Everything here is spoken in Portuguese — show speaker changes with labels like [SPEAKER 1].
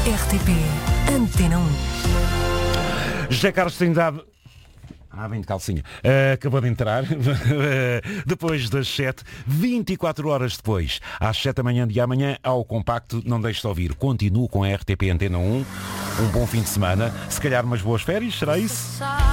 [SPEAKER 1] RTP Antena 1.
[SPEAKER 2] José Carlos Trindade. Vem de calcinha. Acabou de entrar. Depois das 7, 24 horas depois, às 7 da manhã de amanhã, ao compacto. Não deixe de ouvir. Continuo com a RTP Antena 1. Um bom fim de semana. Se calhar umas boas férias, será isso?